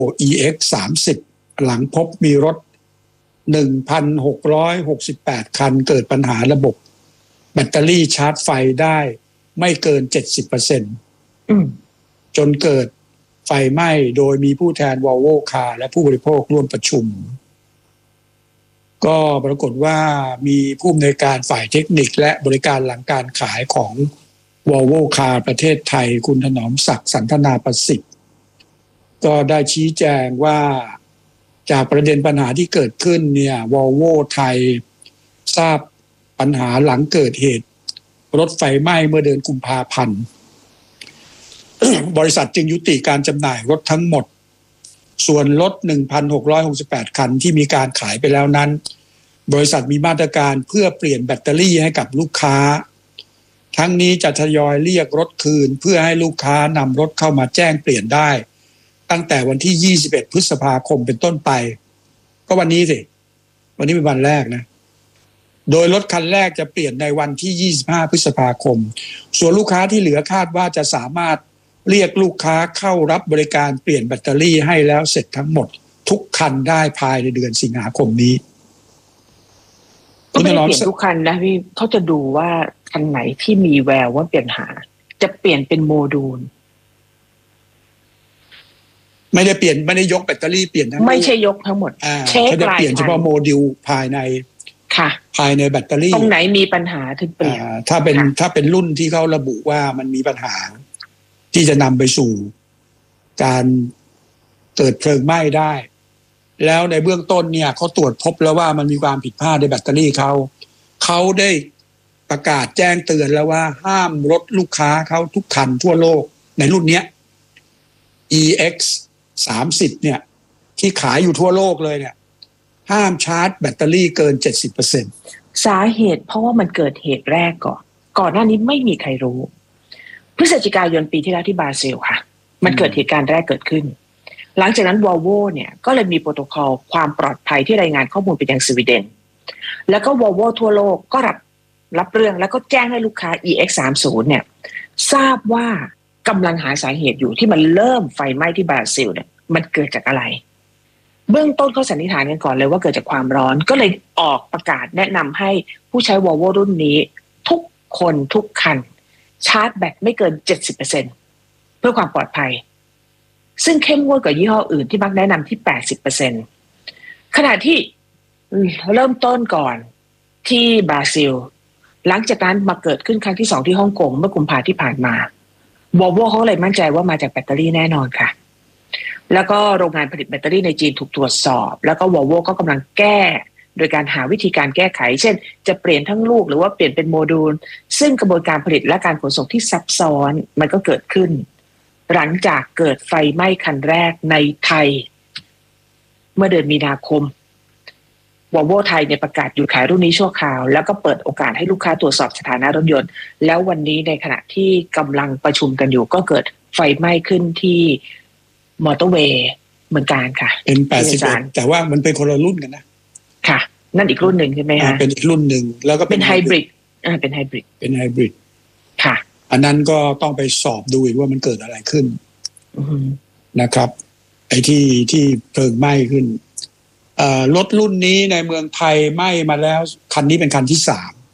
EX30 หลังพบมีรถ 1,668 คันเกิดปัญหาระบบแบตเตอรี่ชาร์จไฟได้ไม่เกิน 70% จนเกิดไฟไหม้โดยมีผู้แทน Volvo Car และผู้บริโภคร่วมประชุมก็ปรากฏว่ามีผู้อำนวยการฝ่ายเทคนิคและบริการหลังการขายของ Volvo Car ประเทศไทยคุณถนอมศักดิ์สันทนาประสิทธิ์ก็ได้ชี้แจงว่าจากประเด็นปัญหาที่เกิดขึ้นเนี่ย Volvo ไทยทราบปัญหาหลังเกิดเหตุรถไฟไหม้เมื่อเดือนกุมภาพันธ์ บริษัทจึงยุติการจำหน่ายรถทั้งหมดส่วนรถ 1,668 คันที่มีการขายไปแล้วนั้นบริษัทมีมาตรการเพื่อเปลี่ยนแบตเตอรี่ให้กับลูกค้าทั้งนี้จะทยอยเรียกรถคืนเพื่อให้ลูกค้านำรถเข้ามาแจ้งเปลี่ยนได้ตั้งแต่วันที่21พฤษภาคมเป็นต้นไปก็วันนี้สิวันนี้เป็นวันแรกนะโดยรถคันแรกจะเปลี่ยนในวันที่25พฤษภาคมส่วนลูกค้าที่เหลือคาดว่าจะสามารถเรียกลูกค้าเข้ารับบริการเปลี่ยนแบตเตอรี่ให้แล้วเสร็จทั้งหมดทุกคันได้ภายในเดือนสิงหาคมนี้ก็ไม่ได้เปลี่ยนทุกคันนะพี่เขาจะดูว่าคันไหนที่มีแววว่าเปลี่ยนหาจะเปลี่ยนเป็นโมดูลไม่ได้เปลี่ยนไม่ได้ยกแบตเตอรี่เปลี่ยนทั้งไม่ใช่ยกทั้งหมดเช็ครายเปลี่ยนเฉพาะโมดูลภายในค่ะภายในแบตเตอรี่ตรงไหนมีปัญหาถึงเปลี่ยนถ้าเป็นรุ่นที่เขาระบุว่ามันมีปัญหาที่จะนำไปสู่การเกิดเพลิงไหม้ได้แล้วในเบื้องต้นเนี่ยเขาตรวจพบแล้วว่ามันมีความผิดพลาดในแบตเตอรี่เขาได้ประกาศแจ้งเตือนแล้วว่าห้ามรถลูกค้าเขาทุกคันทั่วโลกในรุ่นเนี้ย EX30 เนี่ยที่ขายอยู่ทั่วโลกเลยเนี่ยห้ามชาร์จแบตเตอรี่เกิน 70% สาเหตุเพราะว่ามันเกิดเหตุแรกก่อนหน้านี้ไม่มีใครรู้พฤศจิกายนปีที่แล้วที่บราซิลค่ะมันเกิดเหตุการณ์แรกเกิดขึ้นหลังจากนั้น Volvo เนี่ยก็เลยมีโปรโตคอลความปลอดภัยที่รายงานข้อมูลไปยังสวีเดนแล้วก็ Volvo ทั่วโลกก็รับเรื่องแล้วก็แจ้งให้ลูกค้า EX30 เนี่ยทราบว่ากำลังหาสาเหตุอยู่ที่มันเริ่มไฟไหม้ที่บราซิลเนี่ยมันเกิดจากอะไรเบื้องต้นเขาสันนิษฐานกันก่อนเลยว่าเกิดจากความร้อนก็เลยออกประกาศแนะนำให้ผู้ใช้ Volvo รุ่นนี้ทุกคนทุกคันชาร์จแบตไม่เกิน 70% เพื่อความปลอดภัยซึ่งเข้มงวดกว่ายี่ห้ออื่นที่มักแนะนำที่ 80% ขณะที่เริ่มต้นก่อนที่บราซิลหลังจากนั้นมาเกิดขึ้นครั้งที่2ที่ฮ่องกงเมื่อกุมภาพันธ์ที่ผ่านมา Volvo เขาเลยมั่นใจว่ามาจากแบตเตอรี่แน่นอนค่ะแล้วก็โรงงานผลิตแบตเตอรี่ในจีนถูกตรวจสอบแล้วก็ Volvo ก็กำลังแก้โดยการหาวิธีการแก้ไขเช่นจะเปลี่ยนทั้งลูกหรือว่าเปลี่ยนเป็นโมดูลซึ่งกระบวนการผลิตและการขนส่งที่ซับซ้อนมันก็เกิดขึ้นหลังจากเกิดไฟไหม้คันแรกในไทยเมื่อเดือนมีนาคม Volvo ไทยเนี่ยประกาศหยุดขายรุ่นนี้ชั่วคราวแล้วก็เปิดโอกาสให้ลูกค้าตรวจสอบสถานะรถยนต์แล้ววันนี้ในขณะที่กำลังประชุมกันอยู่ก็เกิดไฟไหม้ขึ้นที่มอเตอร์เวย์เหมือนกันค่ะเป็น81แต่ว่ามันเป็นคนละรุ่นกันนะค่ะนั่นอีกรุ่นหนึ่งใช่ไหมคะเป็นอีกรุ่นหนึ่งแล้วก็เป็นไฮบริดเป็นไฮบริดค่ะอันนั้นก็ต้องไปสอบดูอีกว่ามันเกิดอะไรขึ้นนะครับไอ้ที่เพลิงไหม้ขึ้นรถรุ่นนี้ในเมืองไทยไหม้มาแล้วคันนี้เป็นคันที่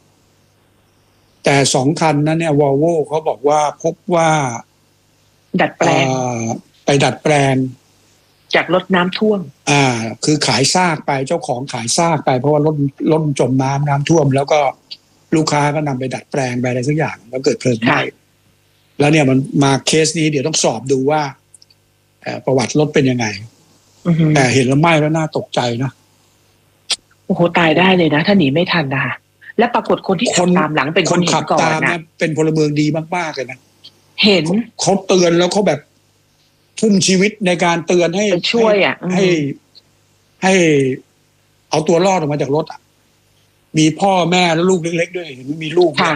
3แต่2คันนั้นเนี่ย Volvo เขาบอกว่าพบว่าดัดแปลงไปดัดแปลงจากรถน้ำท่วมคือขายซากไปเจ้าของขายซากไปเพราะว่ารถจมน้ำท่วมแล้วก็ลูกค้าก็นำไปดัดแปลงไปอะไรสักอย่างแล้วเกิดเพลิงไหม้แล้วเนี่ยมันมาเคสนี้เดี๋ยวต้องสอบดูว่าประวัติรถเป็นยังไงแต่เห็นแล้วไหม้แล้วน่าตกใจนะโอ้โหตายได้เลยนะถ้าหนีไม่ทันนะคะและปรากฏคนที่ขับตามหลังเป็นคนขับก่อนนะเป็นพลเมืองดีมากๆเลยนะเห็นเขาเตือนแล้วเขาแบบทุ่มชีวิตในการเตือนให้ช่วยให้เอาตัวรอดออกมาจากรถมีพ่อแม่แล้วลูกเล็กๆด้วยเห็นมีลูกค่ะ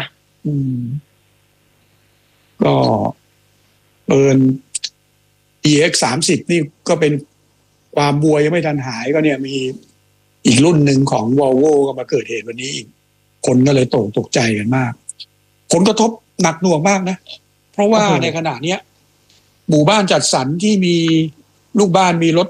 ก็เปิด EX30 นี่ก็เป็นความบวยยังไม่ทันหายก็เนี่ยมีอีกรุ่นหนึ่งของ Volvo ก็มาเกิดเหตุวันนี้อีกคนก็เลยตกใจกันมากผลกระทบหนักหน่วงมากนะเพราะว่าในขณะเนี้ยหมู่บ้านจัดสรรที่มีลูกบ้านมีรถ